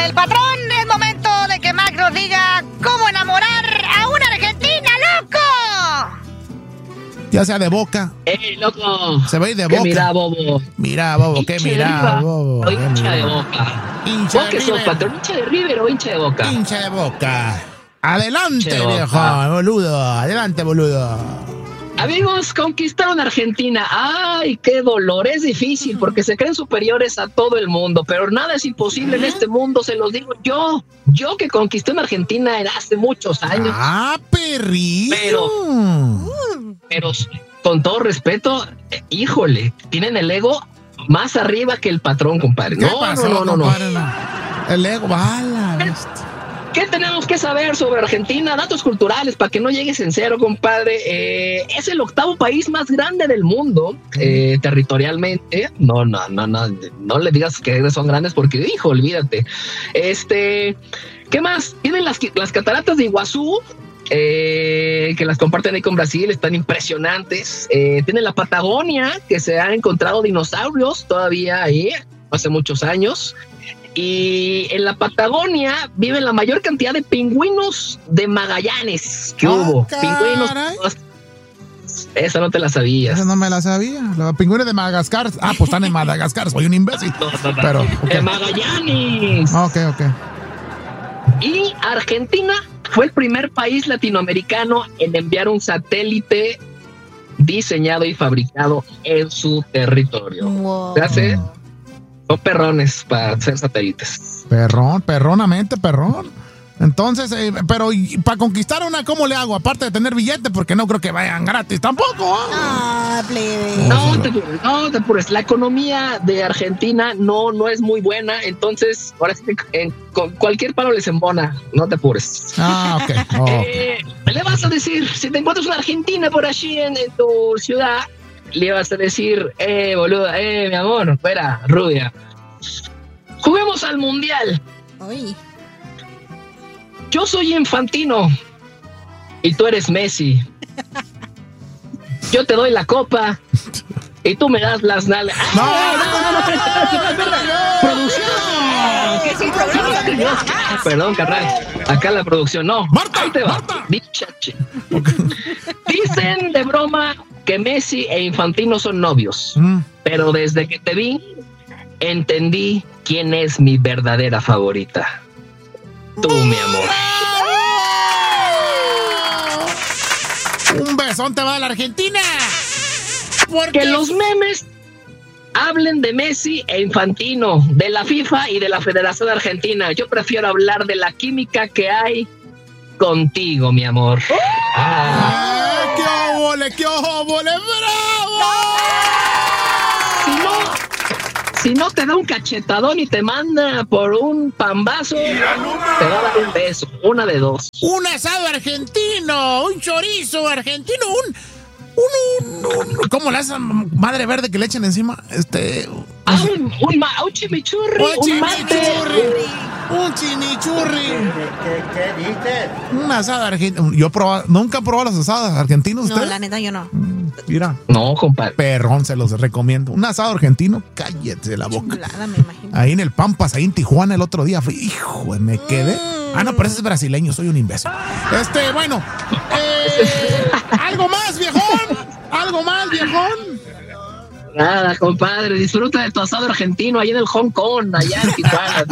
el patrón. Es momento de que Max nos diga cómo enamorar a una argentina, loco. Ya sea de boca. Loco. Se va a ir de boca. Mira, bobo. Mira, bobo. ¿Qué mira, bobo? O hincha de boca. Hincha ¿Vos de qué sos, River. patrón? ¿Hincha de River o hincha de boca? Hincha de boca. Adelante, Hincha de viejo, boca. boludo. Adelante, boludo. Amigos, conquistaron Argentina. ¡Ay, qué dolor! Es difícil porque se creen superiores a todo el mundo, pero nada es imposible en este mundo, se los digo yo. Yo que conquisté en Argentina hace muchos años. ¡Ah, perrillo! Pero con todo respeto, híjole, tienen el ego más arriba que el patrón, compadre. ¿Qué No, pasó, no. compadre? El ego, bala. ¿Qué tenemos que saber sobre Argentina? Datos culturales para que no llegues en cero, compadre. Es el 8º país más grande del mundo, territorialmente. No le digas que son grandes porque, hijo, olvídate. ¿Qué más? Tienen las cataratas de Iguazú, que las comparten ahí con Brasil, están impresionantes. Tienen la Patagonia, que se han encontrado dinosaurios todavía ahí, hace muchos años. Y en la Patagonia viven la mayor cantidad de pingüinos de Magallanes que hubo. Pingüinos. Esa no te la sabías. Esa no me la sabía. Los pingüinos de Madagascar. Pues están en Madagascar. Soy un imbécil. No. Pero, okay. De Magallanes. Ok. Y Argentina fue el primer país latinoamericano en enviar un satélite diseñado y fabricado en su territorio. Wow. ¿Se hace? Son perrones para hacer satélites. Perronamente. Entonces, pero para conquistar una, ¿cómo le hago? Aparte de tener billete, porque no creo que vayan gratis tampoco. Plebe. No te apures. La economía de Argentina no es muy buena, entonces ahora sí que con cualquier palo les embona. No te apures. Ok. Le vas a decir, si te encuentras una argentina por allí en tu ciudad, le vas a decir, boluda, mi amor, fuera, rubia. Juguemos al mundial. Uy. Yo soy Infantino y tú eres Messi. Yo te doy la copa y tú me das las nalgas. No. ¡Producción! ¿Qué es un programa? Perdón, carnal. Acá la producción. No. Marta, Ahí te va. Marta. Dicen de broma que Messi e Infantino son novios. Pero desde que te vi, entendí quién es mi verdadera favorita. Tú, mi amor. Un besón te va a la Argentina. Porque los memes hablen de Messi e Infantino, de la FIFA y de la Federación Argentina. Yo prefiero hablar de la química que hay contigo, mi amor. ¡Qué óvole! ¡Bravo! Si no te da un cachetadón y te manda por un pambazo, te va a dar un beso, una de dos. Un asado argentino, un chorizo argentino, ¿cómo le hace madre verde que le echen encima? Un chimichurri, un mate. Un chimichurri. ¿Qué dices? Un asado argentino. Nunca he probado los asados argentinos. No, ¿Usted? la neta yo no. Mira. No, compadre. Perrón, se los recomiendo. Un asado argentino, cállate la boca. Chulada, me imagino. Ahí en el Pampas, ahí en Tijuana el otro día. Hijo, me quedé. No, pero ese es brasileño, soy un imbécil. Bueno. ¿Algo más, viejón? Nada, compadre, disfruta de tu asado argentino ahí en el Hong Kong, allá en Tijuana.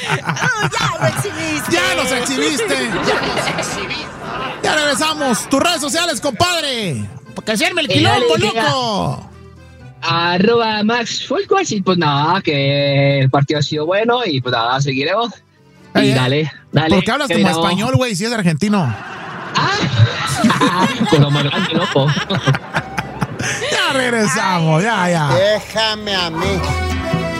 Ya los exhibiste. Ya regresamos. Tus redes sociales, compadre. Porque se arme el quilombo, loco. @Max Fulcos y pues nada, que el partido ha sido bueno y pues nada, seguiremos. Y dale. ¿Por qué hablas como español, güey, si es argentino? Como más grande, loco. Ya regresamos, ya. Déjame a mí.